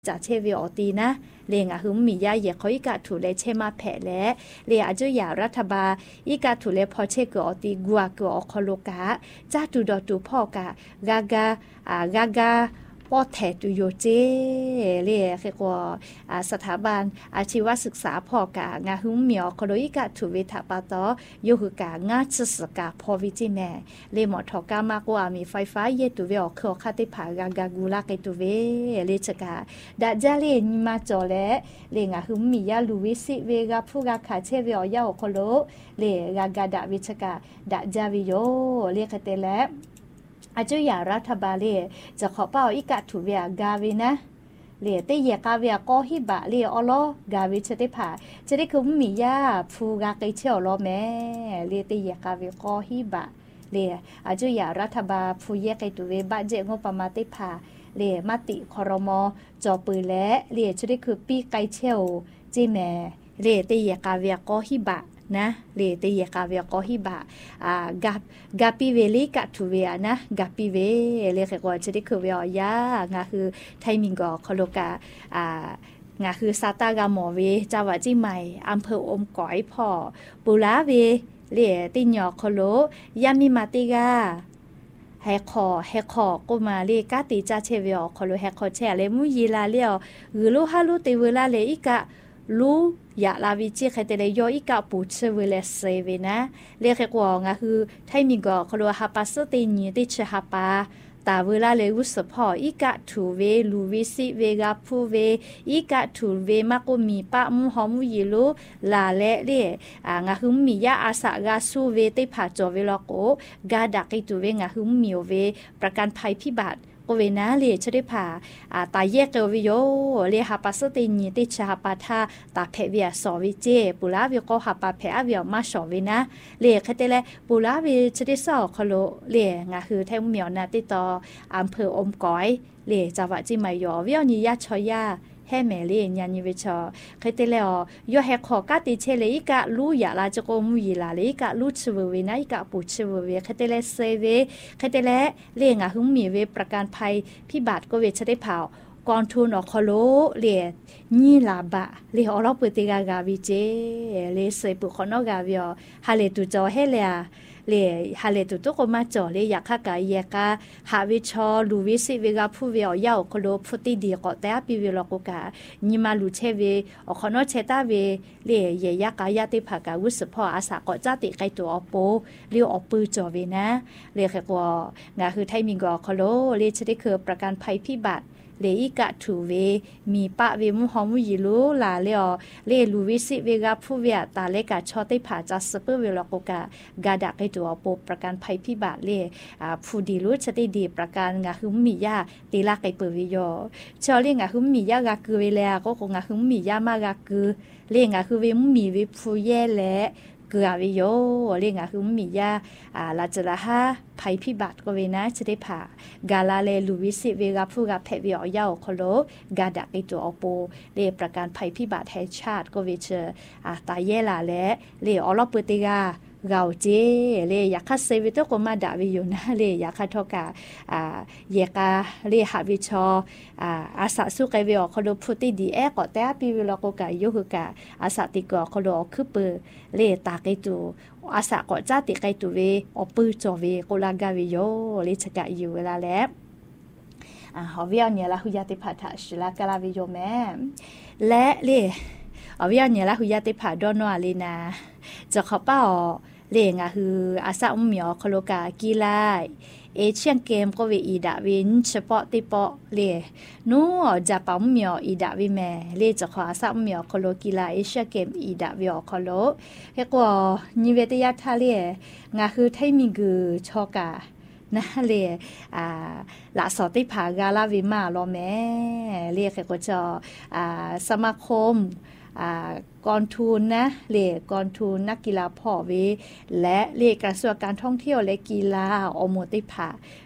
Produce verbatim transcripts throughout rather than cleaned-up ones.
จะเชวิอตีนะเลียงอ่ะหึมมียาเหยเขาอีกาถูเลเชมาแผ่และเลียอาจุยารัฐบาลอีกาถูเลพอเชกอตีกัวกัวอคโลกาจ้าตูดอตูพ่อกากากาอ่ากากาป้อแถตุโยเจเลียเรียกว่าสถาบันอาชีวศึกษาพ่อกางาหึมเหมียวคโลอีกาถูเวทปาตอโยหือกางาศึกษาพอวิจิแม่เลหมอทอกามากว่ามีไฟฟ้าเยตุเวอเคอคาติผากากากูลาเกตุเวเลชกาดาจาเลนิมาจอและเลงาหึมมียาลูวิสิเวกาผู้กาขาเชเวอยาโอคโลเลกากาดาวิชกาดาจาวิโยเลคเตและอาจุยารัฐบาลเลยจะขอเป้าอีกาถูเวียกาวินะเลียเตยกาเวียก็ฮิบะเลียอลอกาวิจะได้ผ่าจะได้คือมียาฟูกาเกเชียวลอแม่เลียเตยกาเวียก็ฮิบะเลียอาจุยารัฐบาลฟูเยกตัวเวบะเจงบประมาณได้ผ่าเลียมติคอรมอจอปืนและเลียจะได้คือปีไกเชียวจีแม่เลียเตยกาเวียก็ฮิบะนะเลียเตยกาเวียก็ฮิบะอ่ากาบกาปิเวลิกะทูเวียนะกาปิเวเลียกว่าจะได้คือเวียยางาคือไทมิงกอคโลกาอ่างาคือซาตากาหมอเวจาวะจิใหม่อำเภออมก๋อยพ่อปุลาเวเลียติญอคโลยามิมาติกาแฮคอแฮคอกูมาเลกาติจาเชเวียคโลแฮคอแชเลมุยีลาเลียวหือลูฮาลูติเวลาเลอีกะลูอยากลาวิจิใครแต่เลยย่ออีกาปูเชเวเลเซเวนะเรียกว่างาคือไทยมีก็ครัวฮาปัสตินีติเชฮาปาตาเวลาเลยอุสพออีกาถูเวลูวิสิเวกาพูเวอีกาถูเวมากมีปะมุหอมยิโลลาเลเรอ่างาคือมียาอาสากาสูเวติผาจอเวลโกกาดักไอตูเวงาคือมีเวประกันภัยพิบัติเวนะเลียชได้ผ่าอ่าตาแยกตัววิโยเลียหาปัสตินีติชาปาทาตาเพเวียสอวิเจปุลาวิก็หาปาเพอเวียมาสอวินะเลียคเตเลปุลาวิชได้สอคโลเลียงาคือแทงเหมียวนาติตออำเภออมก๋อยเลียจังหวัดจิมายอเวียนิยาชอยาแห่แม่เลียญาณิเวชอเคยเตเลอยอแฮขอกาติเชเลอีกะลูอยาลาจโกมุยลาเลอีกะลูชเวเวนะอีกะปูชเวเวเคยเตเลเซเวเคยเตเลเลียงะหึงมีเวประกันภัยพิบัติก็เวชได้เผากองทุนอคโลเลียนี่ลาบะเลียอรอปติกากาวิเจเลเซปุคอนอกาวิอฮาเลตุจอเฮเลียเลฮาเลตุตุโกมาจอเลอยากคากาเยกาฮาวิชอลูวิสิเวกาผู้เวียอคโลพุติดีก็แต่ปิเวลโกกานิมาลูเชเวอคอนอเชตาเวเลเยยากายาติภากาวุสพออาสาก็จาติไกตัวอโปเลียวอปือจอเวนะเลแค่ว่างาคือไทยมิงก็คโลเลจะได้คือประกันภัยพิบัติเลอีกะถูเวมีปะเวมุหอมุยิลูลาเลอเลลูวิสิเวกาผู้เวียตาเลกาชอติผาจัสเปอร์เวลโกกากาดักไอตัวโปประกันภัยพิบัติเลอ่าผู้ดีรู้ชติดีประกันงาหึมมียาตีลาไกเปวิโยชอเลงาหึมมียากาคือเวลาก็คงงาหึมมียามากาคือเลงาคือเวมุมีวิผู้แย่และเกือวิโยเรียกอ่ะคือมียาอ่าลาจละฮะภัยพิบัติก็เวนะจะได้ผ่ากาลาเลลูวิสิเวกาผู้กับเพวิอยาโคโลกาดักไอตัวอโปเรประกันภัยพิบัติแห่งชาติก็เวเชอ่าตายเยลาและเรออลอปติกาเราเจเลอยากคัดเซวิโตก็มาดาวิโยนะเลอยากคัดทอกาอ่าเยกาเลหาวิชออ่าอาสาสุไกเวอคโลพุติดีเอก็แต่ปิวิลโกกาโยหุกาอาสาติกอคโลคือเปเลตาไกตูอาสาก็จาติไกตูเวอปือจอเวโกลากาวิโยเลชกะอยู่เวลาแล้วอ่าฮอวิอเนี่ยละหุยาติพัทชลากาลาวิโยแม่และเลอวิอเนี่ยละหุยาติพัดอนวาลีนาจะขอเป้าเลงอ่ะคืออาสาอุ้มเหมียวคโลกากีฬาเอเชียนเกมก็เวอีดาวินเฉพาะติปอเลนู้จะปั๊มเหมียวอีดาวิแม่เลจะขออาสาอุ้มเหมียวคโลกีฬาเอเชียนเกมอีดาวิอคโลเฮกว่านิเวศยาทะเลงาคือไทยมีกือชอกานะเลอ่าละสอติผากาลาวิมาลอแม่เรียกก็จะอ่าสมาคมอ่ากองทุนนะเลขกองทุนนักกีฬาพ่อเวและเลขกระทรวงการท่องเที่ยวและกีฬาอโมติภา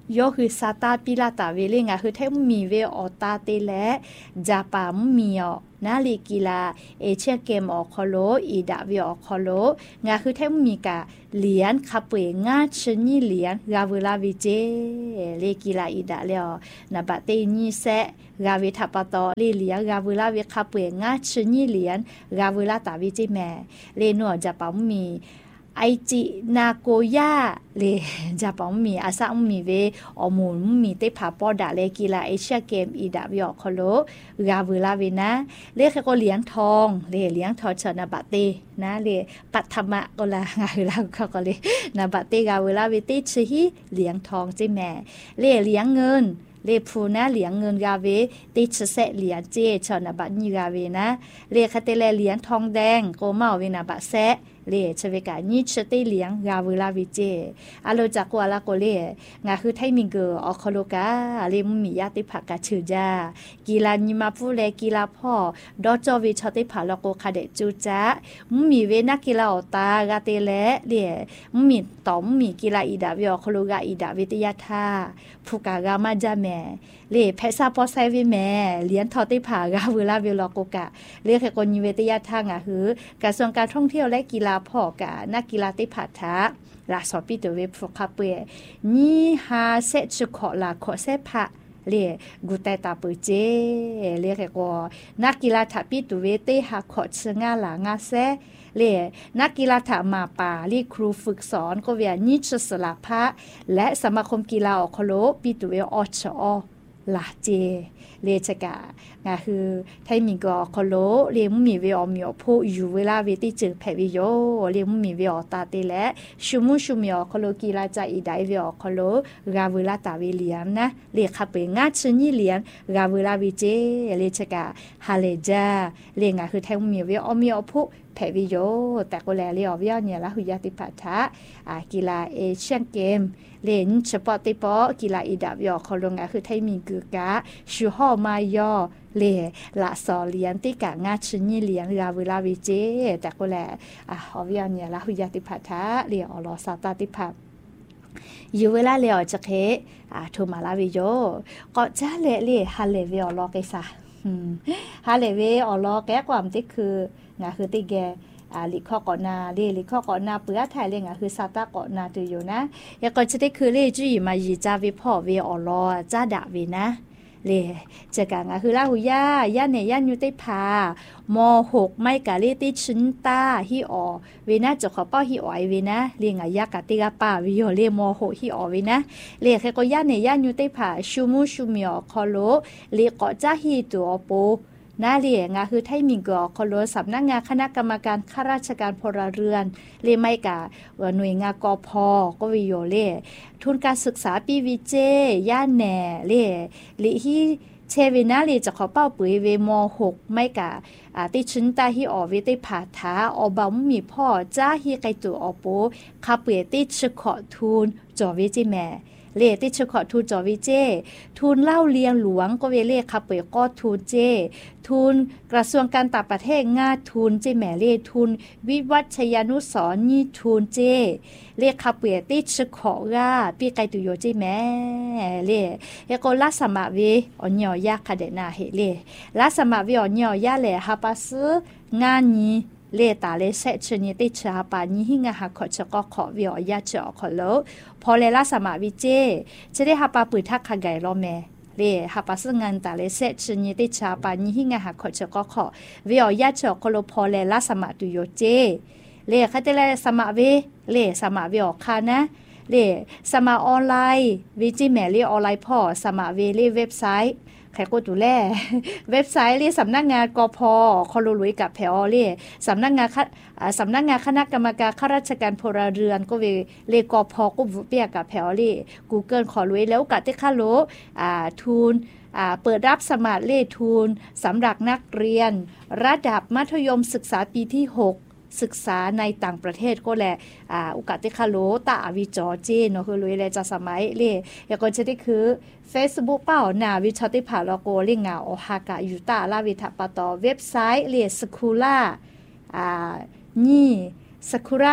ยอคือซาตาปิลาตาเวเลงะคือแท้มีเวออตาเตและจาปามมีอนาลีกีฬาเอเชียเกมออคอโลอีดาเวออคอโลงาคือแท้มีกะเหรียญคาเปงาชนี่เหรียญกาเวลาวิเจเลกีฬาอีดาแล้วนาบะเตนี่แซกาเวทัปตอเลเหรียญกาเวลาเวคาเปงาชนี่เหรียญกาเวลาตาวิเจแม่เลนัวจาปามมีไอจินาโกย่าเลจะปองมีอาซาอุมีเวอมูลมีเตผาปอดาเลกีฬาเอเชียเกมอีดาวิอคโลกาเวลาเวนะเลขก็เลี้ยงทองเลเลี้ยงทองชนะบะเตนะเลปัทมะก็ละงาเวลาเขาก็เลยนะบะเตกาเวลาเวติชิฮิเลี้ยงทองจิแม่เลเลี้ยงเงินเลพูนะเหลียงเงินกาเวติชเสเหลียงเจชนะบะนีกาเวนะเลคาเตเลเหลียงทองแดงโกเมาเวนะบะแซเลชเวกานิชเตเหลียงกาเวลาวิเจอะโลจักวาลาโกเลงาคือไทมิงเกออคโลกาเลมุมียาติผักกะชื่อจากีฬานิมาพูเลกีฬาพ่อดอจอวิชติผาลโกคาเดจูจามุมีเวนักกีฬาอตากาเตเลเลมุมีตอมมีกีฬาอีดาวิอคโลกาอีดาวิทยาธาผู้กากามาจาแม่เลเพซาปอไซเวแม่เลี้ยนทอติผากาเวลาเวลโกกะเลขกนิเวทยาธางะหือกระทรวงการท่องเที่ยวและกีฬาพ่อกะนักกีฬาติผาทะลาสอปิเตเวฟคาเปนี่ฮาเซจุขอลาขอเซพะเลกูแต่ตาเปเจเลขก็นักกีฬาทัปิตุเวเตหาขอชงาหลางาเซเลนักกีฬาถามาป่าลีครูฝึกสอนก็เวียนิชสลาภะและสมาคมกีฬาอคโลปิตุเวอชอลาเจเลชกางาคือไทมิงกอคโลเรียมมีเวอมีอผู้อยู่เวลาเวติจือแผวิโยเรียมมีเวอตาเตและชุมุชุมิอคโลกีฬาจาอีไดเวอคโลกาเวลาตาเวเลียมนะเลคาเปงาชนี่เลียนกาเวลาวิเจเลชกาฮาเลจาเลงาคือไทมีเวอมีอผู้แผวิโยแต่ก็แลเรียวิอเนี่ยละหุยาติปัฏฐะอากีฬาเอเชียนเกมเล่นเฉพาะติปอกีฬาอีดาบยอเขาลงอ่ะคือไทยมีกือกะชูห่อมายอเล่ละสอเลียนติกะงาชนี่เลียนลาเวลาวิเจแต่ก็แลอ่ะฮอวิอันเนี่ยละหุยาติปัฏฐะเรียอลอซาตาติปัฏอยู่เวลาเลียวจะเคอ่ะโทมาลาวิโยก็จะเล่เล่ฮาเลเวอลอเกซาฮาเลเวอลอแกความที่คืองาคือติแกอ่าลิข้อก่อนนาเรลิข้อก่อนนาเปื้อไทยเลยอ่ะคือซาตาก่อนนาตัวอยู่นะยาก็จะได้คือเลจุยมายีจาวิพ่อเวออลอจ้าดาเวนะเลจะกางอ่ะคือลาหุย่าย่าเนี่ยย่านอยู่ใต้ผามหกไม่กะเลติชินตาฮิออเวนะจะขอป้อฮิออยเวนะเรียงอ่ะยากะติกาป้าวิโยเลมหกฮิออเวนะเลแค่ก็ย่าเนี่ยย่านอยู่ใต้ผาชูมูชูมิอคอโลเลก็จ้าฮิตัวโปนาเลียงาคือไทยมิงกอคอโลสำนักงานคณะกรรมการข้าราชการพลเรือนเลไม่กะหน่วยงานกพก็วิโยเลทุนการศึกษาปีวิเจย่านแหน่เลลิฮิเชวินาเลจะขอเป้าปุ๋ยเวมหกไม่กะอาติชินตาฮิออเวติผาถาออบามุมีพ่อจ้าฮิไกตัวอโปคาเปติชขอทุนจอวิจิแม่เลติชขอทูจอวิเจทุนเล่าเลียงหลวงก็เวเลคาเปก็ทูเจทุนกระทรวงการต่างประเทศงาทุนเจแม่เลทุนวิวัฒยานุสรณ์นี่ทุนเจเลคาเปติชขอกาปีไกตุโยเจแม่เลเอโกลาสมาเวอญอยาคาเดนาเฮเลลาสมาเวอญอยาเลฮาปาซงานนี้เลตาเลเซชนิติชาปานิหิงาหาขอชก็ขอวิอยาเจอขอโลพอเลลาสมาวิเจจะได้หาปาปืทักขไกรอแม่เลหาปาสงานตาเลเซชนิติชาปานิหิงาหาขอชก็ขอวิอยาเจอขอโลพอเลลาสมาตุโยเจเลคาเตเลสมาเวเลสมาวิออกคานะเลสมาออนไลน์วิจิแมเลออนไลน์พ่อสมาเวเลเว็บไซต์ใครก็ดูแลเว็บไซต์เลยสำนักงานกพคอโลลุยกับแผอเลยสำนักงานสำนักงานคณะกรรมการข้าราชการพลเรือนก็เวเลกพก็บุเปียกับแผอเลย Google ขอลุยแล้วกะที่ค่าโลอ่าทุนอ่าเปิดรับสมัครเลขทุนสำหรับนักเรียนระดับมัธยมศึกษาปีที่หกศึกษาในต่างประเทศก็แหละอ่าอุกาติคาโลตาอวิจอเจเนาะคือลุยแลจะสมัยเลแล้วก็จะได้คือ Facebook เป้านาวิชติภาลโกลิงาโอฮากะยูตาลาวิทะปะตอเว็บไซต์เลสคูล่าอ่านี่สคูรา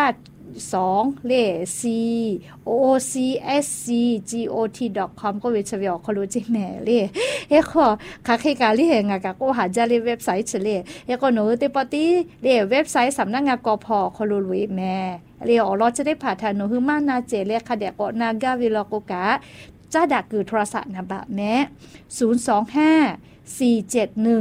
สองเล c o c s c g o t dot com ก็เว็บไซต์ของครูจิแม่เลเฮขอค่ะเคกาลิเฮงากะก็หาจะเลเว็บไซต์เฉลเฮก็หนูติปติเลเว็บไซต์สำนักงานกพครูลุยแม่เลออเราจะได้ผ่าทานหนูฮือมานาเจเลค่ะเดกนากาวิลโกกะจ้าดักคือโทรศัพท์นะบะแม่ศูนย์ สอง ห้า สี่ เจ็ด หนึ่ง